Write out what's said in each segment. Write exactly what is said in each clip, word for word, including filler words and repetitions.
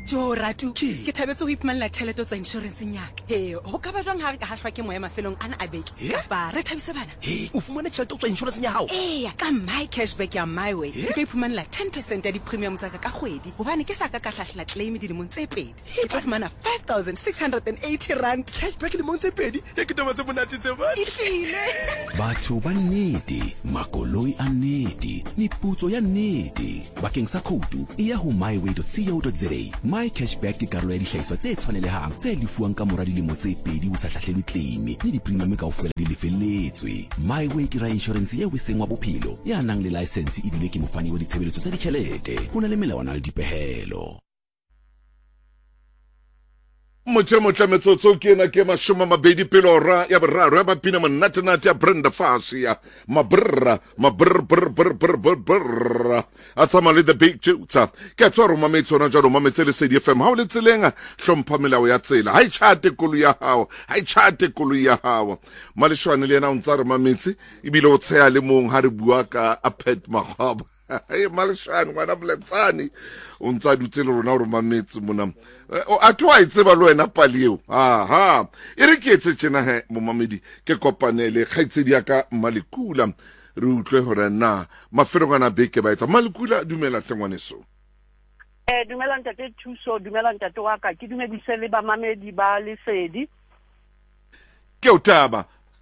Jo Ratu, ke thabetse ho iphumana tšhelete tsa insurance nyaka. He, ho ka ba jwang ha re ka hahlwa ke moya mafelong ana a beke. Kapa re thabise bana. He, o fumane tšhelete tsa insurance ya hao. Eya, ka my cashback ya my way. Ke ka iphumana ten percent ya di premium tsa ka ka kgwedi. Hobane ke sa ka ka hlahla claim dilemong tse pedi. Ke tla fumana five thousand six hundred eighty rand. Cashback dilemong tse pedi. E ke taba tse monate tse ba. Ifile. Batho ba nnete, makoloi a nnete, meputso ya nnete. Bakeng sa khoutu, e ya ho my way dot co dot za. My cashback ke karolo ya dihlahiswa tse tshwanelehang tse lefuwang ka mora dilemo tse pedi ho sa hlahlelwe claim le di-premium kaofela di lefelletswe. My way ke ra insurance eo e seng wa bophelo ya nang le license ebile ke mofani wa ditshebeletso tsa ditjhelete. Ho na le melawana le dipehelo. Motse motla metsotso ke ena ke mashoma mabedi pele ora ya boraro ya bapina monate-nate ya Brenda Fassie ya mabrra mabrr brr brr brr brr brr a tsama le the big tutor ke tswa roma metsona jalo mametse le C D F M ha o le tselenga hlompha melao ya tsela ha ichate koloi ya hao ha ichate koloi ya hao maleshwane le yena o ntsa re mametse ibile o tsheya le mong ha re bua ka Apet Magaba hey maleshwane ngwana boletsane o ntsa dutse le rona o re mametse mona a twa itse ba lo wena palieo aha e re ke etse tsena he mo mamedi ke kopanele khaitsedi ya ka Malekula re utlwe hore na mafero ngana beke ba etsa Malekula dumela hlengwaneso eh dumela ntate Thuso dumela ntate wa ka ke dumedise le ba mamedi ba Lesedi ke utaba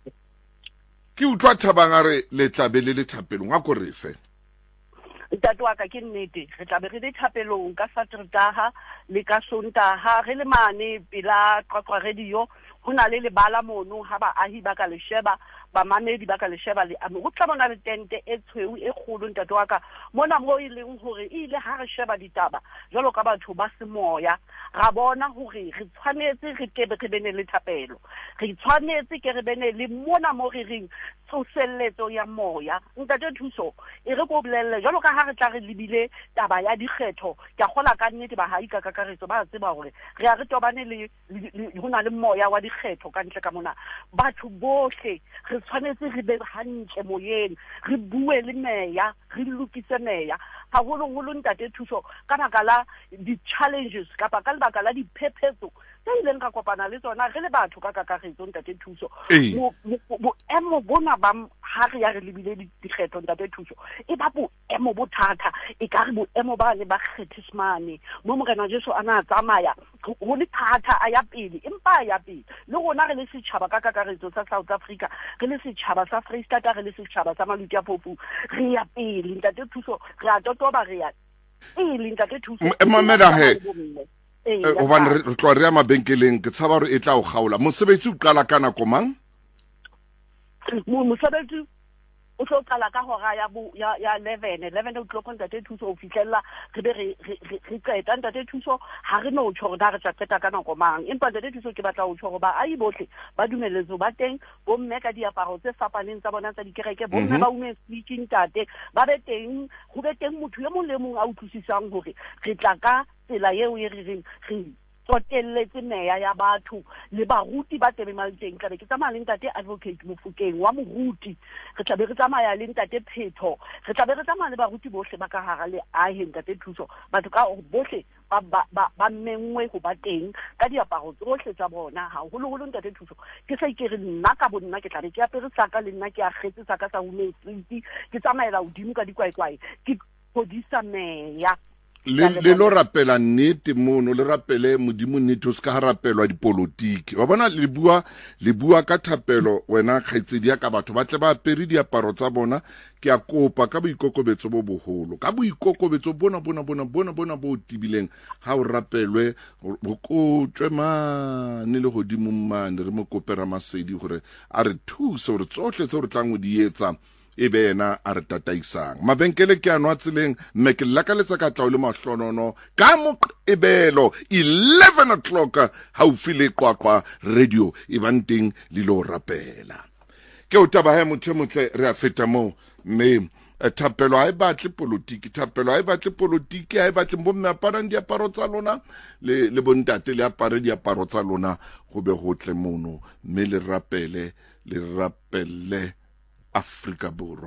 ke utlwa thabanga re le tlabele le thapelong a ko refe ntate wa ka ke nnete re tla be re le thapelong ka Saterdaha le ka Sontaha re le mane pela Qwaqwa radio ho na le lebala mono ha ba ahi ba ka le sheba ba mamedi ba ka le sheba le amo ho tla bona le tente e tshweu e kgolo ntate wa ka mona mo e leng hore ile ha re sheba ditaba jwalo ka batho ba semoya ra bona hore re tshwanetse re tebe re bene le thapelo re tshwanetse ke re bene le mona mo re reng tsoselletso ya moya ntate Thuso e re go bolelle jwalo ka ha re tla re libile taba ya dikgetho ke gola ka nnete ba haika ka karetso ba tseba hore re a re tobane le hona le moya wa dikgetho ka ntle ka mona batho bohle re tshwanetse re be hantle moyeng re bue le meya re lokise meya ha holo holo ntate Thuso ka baka la di-challenges kapa ka baka la diphephetso tse ileng ka kopana le tsona re le batho ka kakaretso ntate Thuso boemo bona ba ha re ya re lebile dikgetho ntate Thuso e ba boemo bothata e ka re boemo ba le ba kgethismane mo morena Jesu ana tsamaya ho le thata a ya pele empa ya pele le rona re le setjhaba ka kakaretso sa South Africa re le setjhaba sa Freistata re le setjhaba sa Maluti a Phofu re ya pele ntate Thuso re a totoba re ya pele ntate Thuso mamela he hobane re tloa re ya mabenkeleng ke tshaba re e tla o gaola mosebetsi o qala ka nako mang mosebetsi o tlo qala ka hora ya ya ya eleven eleven o'clock ntate Thuso o fihlella re be re re qeta ntate Thuso ha re no tjho re tla qeta ka nako mang empa ntate Thuso ke batla ho tjho ba ai bohle ba dumeletso ba teng bo mme ka diaparo tse fapaneng tsa bona tsa dikereke bo mme ba ume speaking tate ba be teng ho be teng motho yo mong le mong a utlwisisang hore re tla ka tsela eo e re reng re tsotelletse meya ya batho le baruti ba tebe malteng ka be ke tsamaya le ntate Advocate Mofokeng wa moruti re tla be re tsamaya le ntate Phetho re tla be re tsamaya le baruti bohle ba ka hara le ahe ntate Thuso batho ka bohle ba ba ba mengwe ho ba teng ka diaparo tsohle tsa bona ha holo holo ntate Thuso ke sa ikere nna ka bonna ke tla be ke apere saka le nna ke a kgetse saka sa Women's Street ke tsamaela hodimo ka dikwaekwae ke hodisa meya le le lo rapela nnete mono le rapele modimo nnete o ska ha rapelwa dipolotiki wa bona le bua le bua ka thapelo wena khaitsedi ya ka batho ba tle ba apere diaparo tsa bona ke a kopa ka boikokobetso bo boholo ka boikokobetso bona bona bona bona bona bo tibileng ha o rapelwe go kotswe mane le godimo mane re mo kopera Masedi gore a re thuse gore tsohle tse re tlang go di etsa e be ena a re tataisang mabenkele ke anwa tseleng mme ke lakaletsa ka tlao le mahlonono ka moqebelo eleven o'clock ha o file Qwaqwa radio e banteng le lo rapela ke o taba he motho motle re a feta mo mme thapelo ha e batle politiki thapelo ha e batle politiki ha e batle bo mme aparang diaparo tsa lona le le bontate le apare diaparo tsa lona go be go tle mono mme le rapele le rapele Afrika Borwa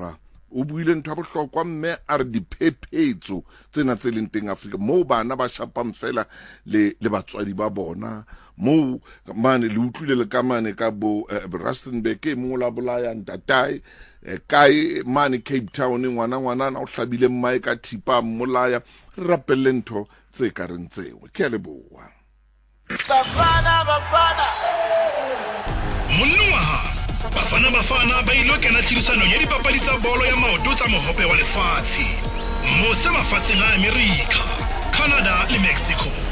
o buile ntho ya bohlokwa mme a re diphephetso tsena tse leng teng Afrika moo bana ba shapang fela le le batswadi ba bona moo mane le utlwile le ka mane ka bo uh, Rustenburg e mo la bolaya ntatai eh, kae mane Cape Town ngwana ngwana na o hlabile mmae ka thipa mmolaya re rapelle ntho tse ka reng tseo ke a leboa Bafana Bafana Monongwaha Bafana Bafana ba ilo kena tlirisano ya dipapadi tsa bolo ya maoto tsa mohope wa lefatshe mose mafatsheng a America, Canada le Mexico.